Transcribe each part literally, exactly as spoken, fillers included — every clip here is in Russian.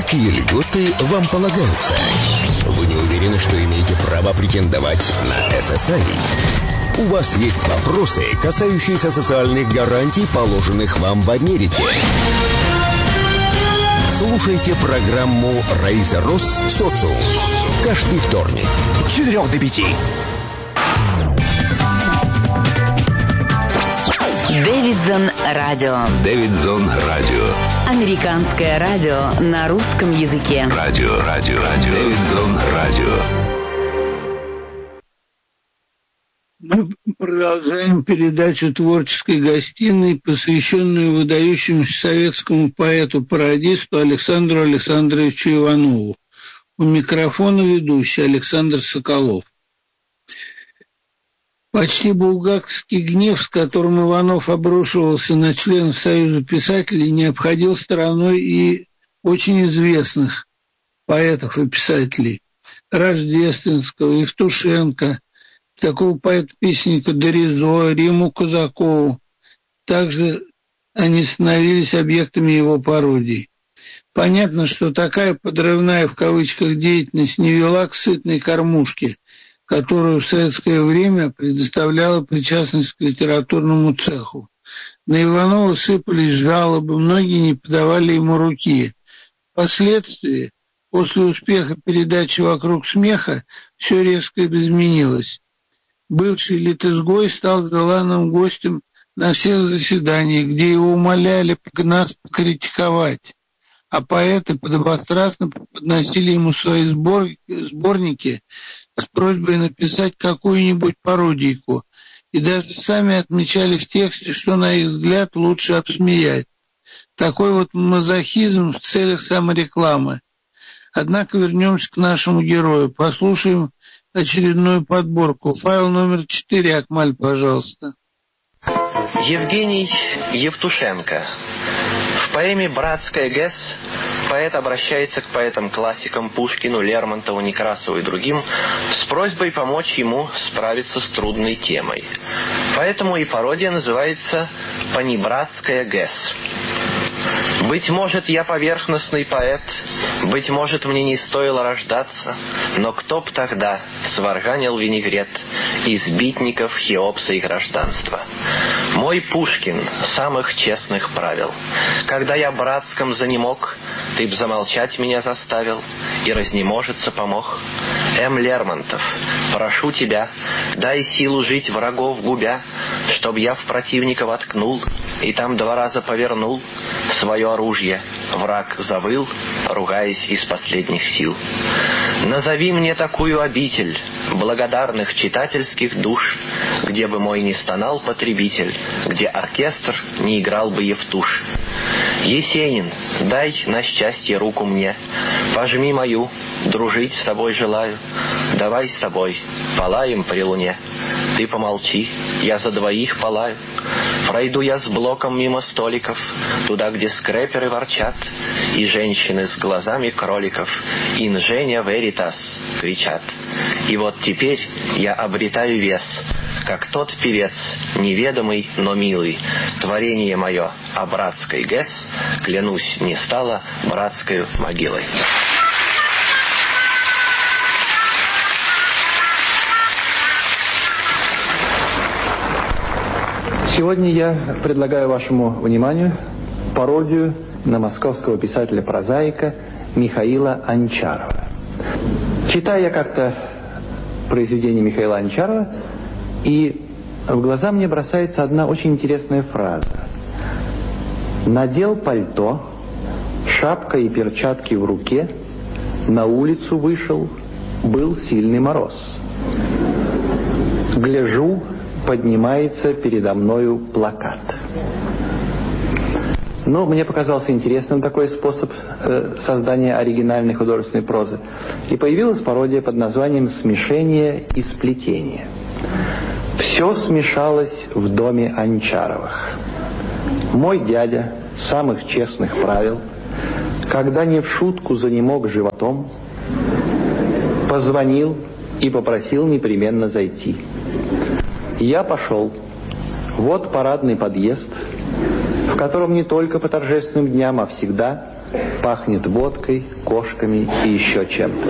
Какие льготы вам полагаются? Вы не уверены, что имеете право претендовать на эс эс ай? У вас есть вопросы, касающиеся социальных гарантий, положенных вам в Америке? Слушайте программу «Раиса Росс. Социум» каждый вторник с четырех до пяти. Дэвидсон Радио. Дэвидсон Радио. Американское радио на русском языке. Радио, радио, радио. Дэвидсон Радио. Мы продолжаем передачу творческой гостиной, посвященную выдающемуся советскому поэту-пародисту Александру Александровичу Иванову. У микрофона ведущий Александр Соколов. Почти булгакский гнев, с которым Иванов обрушивался на членов Союза писателей, не обходил стороной и очень известных поэтов и писателей. Рождественского, Евтушенко, такого поэта-песенника Доризо, Риму Казакову. Также они становились объектами его пародий. Понятно, что такая подрывная в кавычках деятельность не вела к сытной кормушке, которую в советское время предоставляла причастность к литературному цеху. На Иванова сыпались жалобы, многие не подавали ему руки. Впоследствии, после успеха передачи «Вокруг смеха», все резко изменилось. Бывший литизгой стал желанным гостем на всех заседаниях, где его умоляли нас покритиковать, а поэты подобострастно подносили ему свои сбор... сборники с просьбой написать какую-нибудь пародийку, и даже сами отмечали в тексте, что, на их взгляд, лучше обсмеять. Такой вот мазохизм в целях саморекламы. Однако вернемся к нашему герою. Послушаем очередную подборку. Файл номер четыре, Акмаль, пожалуйста. Евгений Евтушенко. В поэме «Братская ГЭС» поэт обращается к поэтам-классикам Пушкину, Лермонтову, Некрасову и другим с просьбой помочь ему справиться с трудной темой. Поэтому и пародия называется «Понебратская ГЭС». Быть может, я поверхностный поэт, быть может, мне не стоило рождаться, но кто б тогда сварганил винегрет из битников Хеопса и гражданства? Мой Пушкин самых честных правил. Когда я братском занемог, ты б замолчать меня заставил и разнеможиться помог. М. Лермонтов, прошу тебя, дай силу жить врагов губя, чтоб я в противника воткнул и там два раза повернул свое оружие. Враг завыл, ругаясь из последних сил. Назови мне такую обитель благодарных читательских душ, где бы мой не стонал потребитель, где оркестр не играл бы Евтуш. Есенин, дай на счастье руку мне, пожми мою, дружить с тобой желаю. Давай с тобой полаем при луне. Ты помолчи, я за двоих полаю. Пройду я с блоком мимо столиков, туда, где скрэперы ворчат, и женщины с глазами кроликов «Инженя веритас» кричат. И вот теперь я обретаю вес, как тот певец, неведомый, но милый. Творение мое о братской ГЭС, клянусь, не стало братской могилой. Сегодня я предлагаю вашему вниманию пародию на московского писателя-прозаика Михаила Анчарова. Читаю я как-то произведение Михаила Анчарова, и в глаза мне бросается одна очень интересная фраза. «Надел пальто, шапка и перчатки в руке, на улицу вышел, был сильный мороз. Гляжу, поднимается передо мною плакат». Но мне показался интересным такой способ э, создания оригинальной художественной прозы. И появилась пародия под названием «Смешение и сплетение». Все смешалось в доме Анчаровых. Мой дядя, самых честных правил, когда не в шутку занемог животом, позвонил и попросил непременно зайти. Я пошел. Вот парадный подъезд, в котором не только по торжественным дням, а всегда Пахнет водкой, кошками и еще чем-то.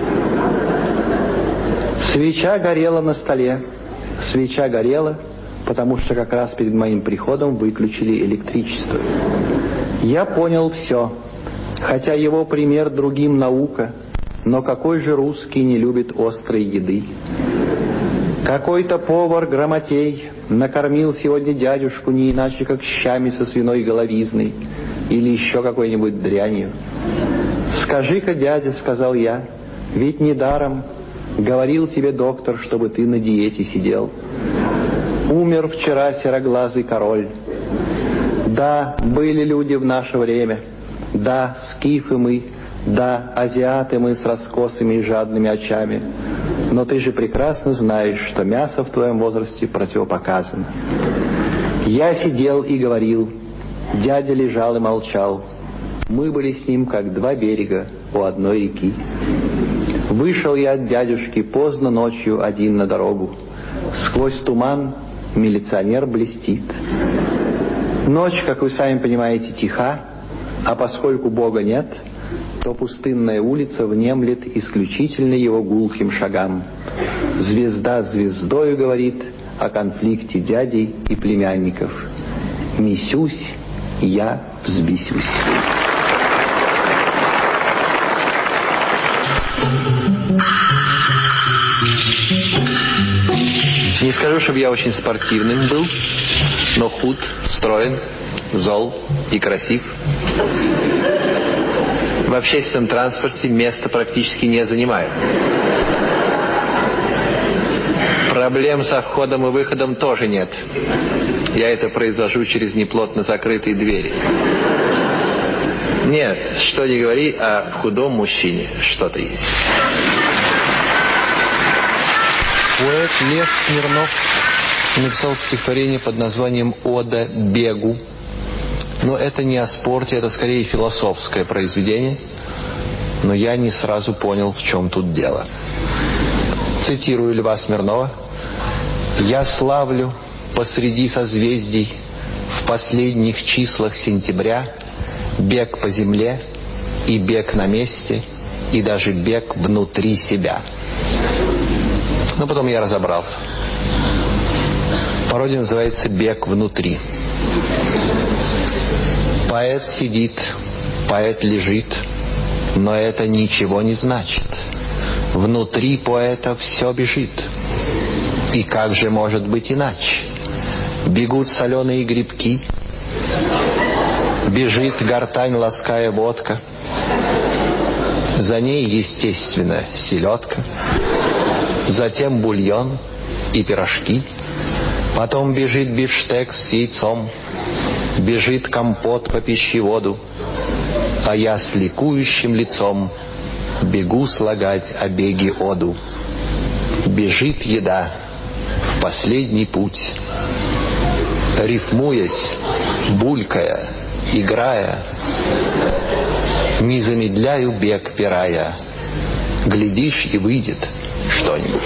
Свеча горела на столе. Свеча горела, потому что как раз перед моим приходом выключили электричество. Я понял все. Хотя его пример другим наука, но какой же русский не любит острой еды? Какой-то повар Грамотей накормил сегодня дядюшку не иначе, как щами со свиной головизной или еще какой-нибудь дрянью. «Скажи-ка, дядя, — сказал я, — ведь недаром говорил тебе доктор, чтобы ты на диете сидел. Умер вчера сероглазый король. Да, были люди в наше время. Да, скифы мы, да, азиаты мы с раскосыми и жадными очами. Но ты же прекрасно знаешь, что мясо в твоем возрасте противопоказано». Я сидел и говорил. Дядя лежал и молчал. Мы были с ним как два берега у одной реки. Вышел я от дядюшки поздно ночью один на дорогу. Сквозь туман милиционер блестит. Ночь, как вы сами понимаете, тиха, а поскольку Бога нет, то пустынная улица внемлет исключительно его гулким шагам. Звезда звездою говорит о конфликте дядей и племянников. Месюсь, я взбесюсь. Не скажу, чтобы я очень спортивным был, но худ, строен, зол и красив. В общественном транспорте места практически не занимаю. Проблем со входом и выходом тоже нет. Я это произвожу через неплотно закрытые двери. Нет, что не говори, а в худом мужчине что-то есть. Поэт Лев Смирнов написал стихотворение под названием «Ода бегу». Но это не о спорте, это скорее философское произведение. Но я не сразу понял, в чем тут дело. Цитирую Льва Смирнова. «Я славлю посреди созвездий в последних числах сентября бег по земле и бег на месте, и даже бег внутри себя». Но потом я разобрался. Пародия называется «Бег внутри». Поэт сидит, поэт лежит, но это ничего не значит. Внутри поэта все бежит. И как же может быть иначе? Бегут соленые грибки, бежит гортань, лаская водка, за ней, естественно, селедка, затем бульон и пирожки, потом бежит бифштекс с яйцом, бежит компот по пищеводу, а я с ликующим лицом бегу слагать о беге оду. Бежит еда в последний путь, рифмуясь, булькая, играя, не замедляю бег пера я. Глядишь, и выйдет что-нибудь.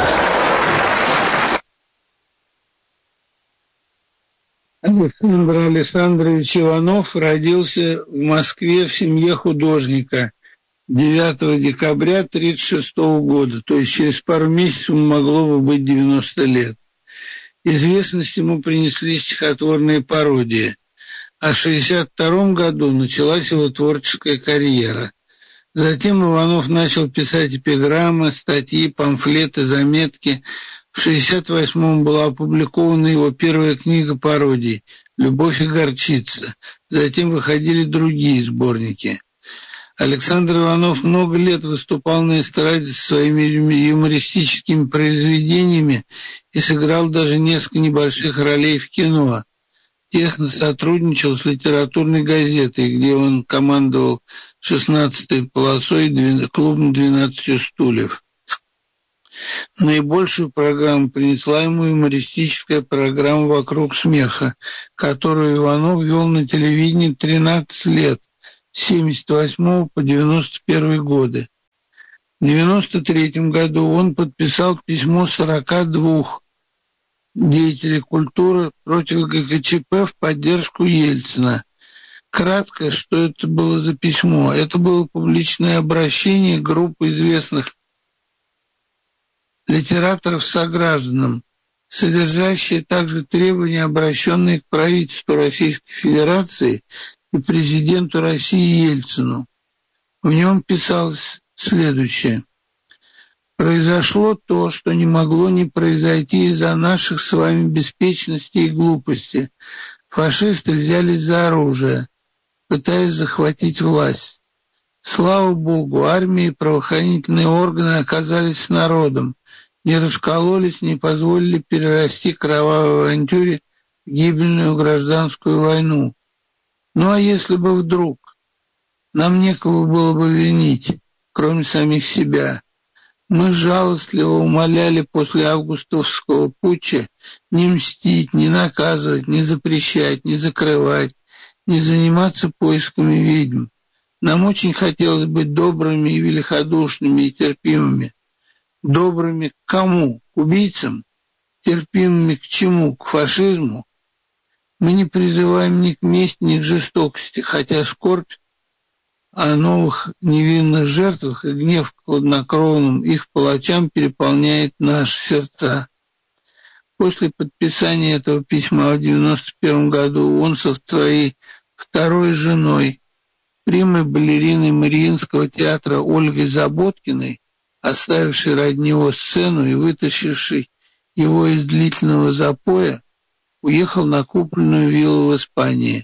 Александр Александрович Иванов родился в Москве в семье художника девятого декабря тысяча девятьсот тридцать шестого года, то есть через пару месяцев ему могло бы быть девяносто лет. Известность ему принесли стихотворные пародии, а в шестьдесят втором году началась его творческая карьера. Затем Иванов начал писать эпиграммы, статьи, памфлеты, заметки. В шестьдесят восьмом была опубликована его первая книга пародий «Любовь и горчица». Затем выходили другие сборники. Александр Иванов много лет выступал на эстраде со своими юмористическими произведениями и сыграл даже несколько небольших ролей в кино. Тесно сотрудничал с литературной газетой, где он командовал шестнадцатой полосой клубом «двенадцати стульев». Наибольшую программу принесла ему юмористическая программа «Вокруг смеха», которую Иванов вел на телевидении тринадцать лет, с семьдесят восьмого по девяносто первый годы. В девяносто третьем году он подписал письмо сорока двух деятелей культуры против ГКЧП в поддержку Ельцина. Кратко, что это было за письмо. Это было публичное обращение группы известных литераторов согражданам, содержащее также требования, обращенные к правительству Российской Федерации и президенту России Ельцину. В нем писалось следующее. «Произошло то, что не могло не произойти из-за наших с вами беспечности и глупости. Фашисты взялись за оружие, пытаясь захватить власть. Слава Богу, армия и правоохранительные органы оказались с народом, не раскололись, не позволили перерасти кровавой авантюре в гибельную гражданскую войну. Ну а если бы вдруг? Нам некого было бы винить, кроме самих себя. Мы жалостливо умоляли после августовского путча не мстить, не наказывать, не запрещать, не закрывать, не заниматься поисками ведьм. Нам очень хотелось быть добрыми и великодушными и терпимыми. Добрыми к кому? К убийцам? Терпимыми к чему? К фашизму? Мы не призываем ни к мести, ни к жестокости, хотя скорбь о новых невинных жертвах и гнев к хладнокровным их палачам переполняет наши сердца. После подписания этого письма в девяносто первом году он со своей второй женой, примой балериной Мариинского театра Ольгой Заботкиной, оставившей ради него сцену и вытащившей его из длительного запоя, уехал на купленную виллу в Испании.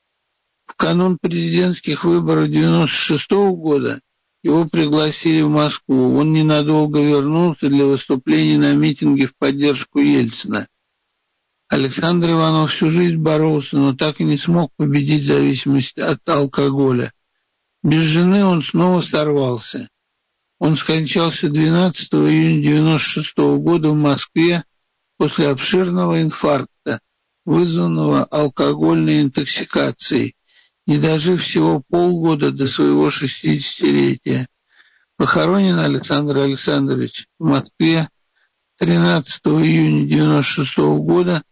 В канун президентских выборов девяносто шестого года его пригласили в Москву. Он ненадолго вернулся для выступления на митинге в поддержку Ельцина. Александр Иванов всю жизнь боролся, но так и не смог победить зависимость от алкоголя. Без жены он снова сорвался. Он скончался двенадцатого июня девяносто шестого года в Москве после обширного инфаркта, вызванного алкогольной интоксикацией, не дожив всего полгода до своего шестидесятилетия. Похоронен Александр Александрович в Москве тринадцатого июня девяносто шестого года.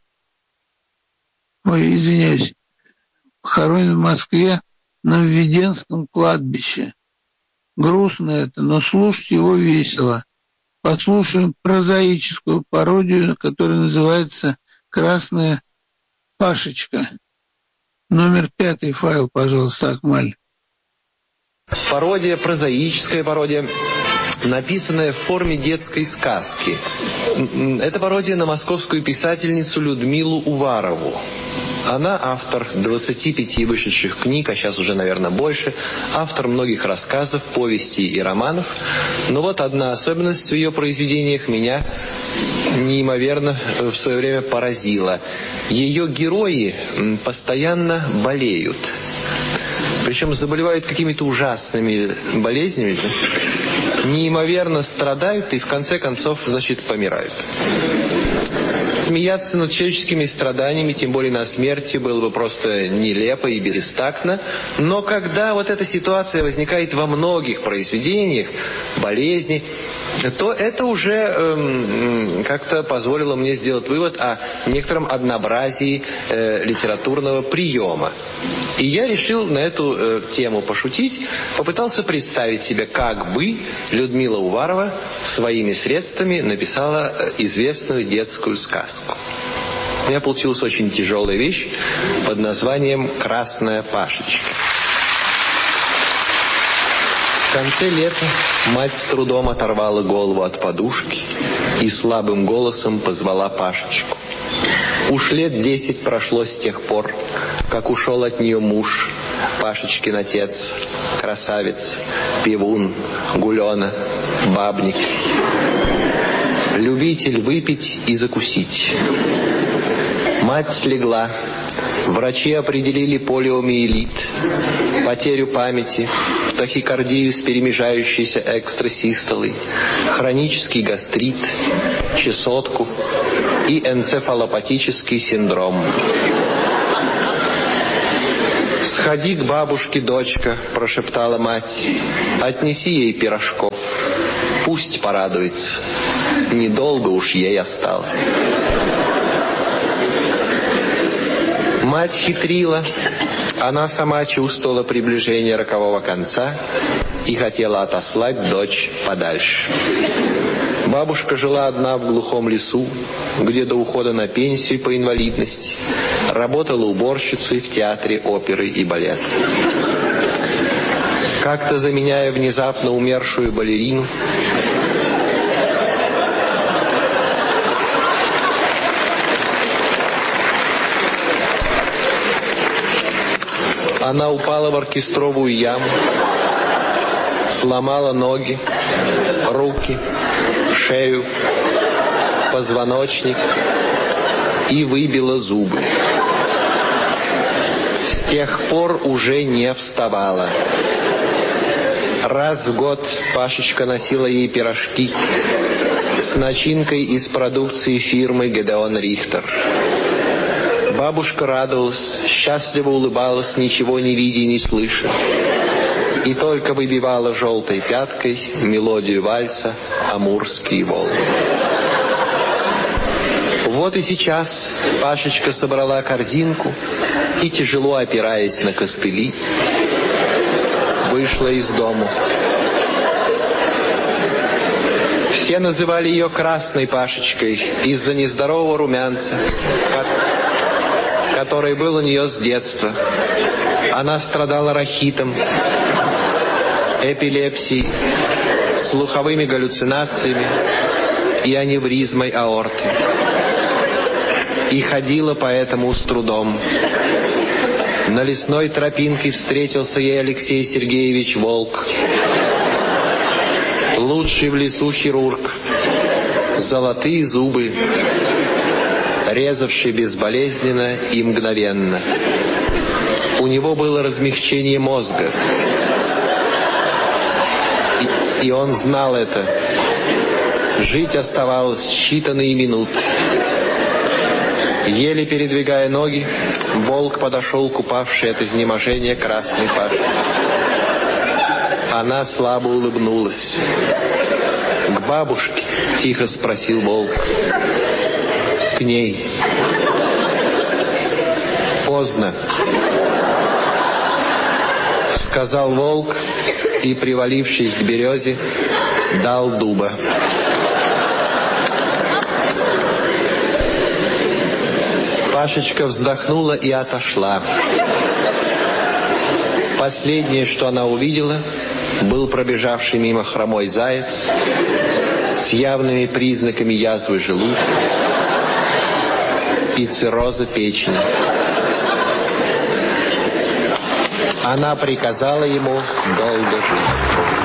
Ой, извиняюсь. Похоронен в Москве на Введенском кладбище. Грустно это, но слушать его весело. Послушаем прозаическую пародию, которая называется «Красная Пашечка». Номер пятый файл, пожалуйста, Акмаль. Пародия, прозаическая пародия, написанная в форме детской сказки. Это пародия на московскую писательницу Людмилу Уварову. Она автор двадцати пяти вышедших книг, а сейчас уже, наверное, больше, автор многих рассказов, повестей и романов. Но вот одна особенность в ее произведениях меня неимоверно в свое время поразила. Ее герои постоянно болеют. Причем заболевают какими-то ужасными болезнями, неимоверно страдают и в конце концов, значит, помирают. Смеяться над человеческими страданиями, тем более на смерти, было бы просто нелепо и бестактно. Но когда вот эта ситуация возникает во многих произведениях, болезни, то это уже эм, как-то позволило мне сделать вывод о некотором однообразии э, литературного приема. И я решил на эту э, тему пошутить, попытался представить себе, как бы Людмила Уварова своими средствами написала э, известную детскую сказку. У меня получилась очень тяжелая вещь под названием «Красная Пашечка». В конце лета мать с трудом оторвала голову от подушки и слабым голосом позвала Пашечку. Уж лет десять прошло с тех пор, как ушел от нее муж, Пашечкин отец, красавец, пивун, гулёна, бабник, любитель выпить и закусить. Мать слегла, врачи определили полиомиелит, потерю памяти, тахикардию с перемежающейся экстрасистолой, хронический гастрит, чесотку и энцефалопатический синдром. «Сходи к бабушке, дочка», — прошептала мать, — «отнеси ей пирожков, пусть порадуется, недолго уж ей осталось». Мать хитрила, Она сама чувствовала приближение рокового конца и хотела отослать дочь подальше. Бабушка жила одна в глухом лесу, где до ухода на пенсию по инвалидности работала уборщицей в театре оперы и балета. Как-то заменяя внезапно умершую балерину, она упала в оркестровую яму, сломала ноги, руки, шею, позвоночник и выбила зубы. С тех пор уже не вставала. Раз в год Пашечка носила ей пирожки с начинкой из продукции фирмы «Гедеон Рихтер». Бабушка радовалась, счастливо улыбалась, ничего не видя и не слыша, и только выбивала желтой пяткой мелодию вальса «Амурские волны». Вот и сейчас Пашечка собрала корзинку и, тяжело опираясь на костыли, вышла из дому. Все называли ее Красной Пашечкой из-за нездорового румянца, который был у нее с детства. Она страдала рахитом, эпилепсией, слуховыми галлюцинациями и аневризмой аорты. И ходила поэтому с трудом. На лесной тропинке встретился ей Алексей Сергеевич Волк, лучший в лесу хирург, золотые зубы, резавший безболезненно и мгновенно. У него было размягчение мозга, и, и он знал это. Жить оставалось считанные минуты. Еле передвигая ноги, Волк подошел к упавшей от изнеможения Красной Пашке. Она слабо улыбнулась. «К бабушке?» — тихо спросил Волк. «К ней». «Поздно», — сказал Волк и, привалившись к березе, дал дуба. Пашечка вздохнула и отошла. Последнее, что она увидела, был пробежавший мимо хромой заяц с явными признаками язвы желудка и цирроза печени. Она приказала ему долго жить.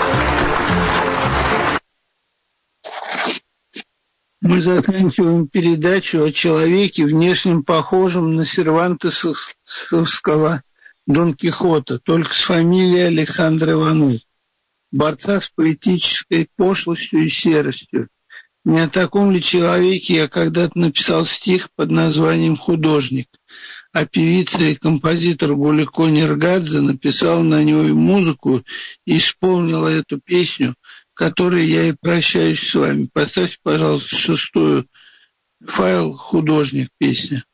Мы заканчиваем передачу о человеке, внешне похожем на сервантесовского Дон Кихота, только с фамилией Александр Иванов, борца с поэтической пошлостью и серостью. Не о таком ли человеке я когда-то написал стих под названием «Художник», а певица и композитор Гулико Нергадзе написала на него музыку и исполнила эту песню, которой я и прощаюсь с вами. Поставьте, пожалуйста, шестую файл «Художник» песня.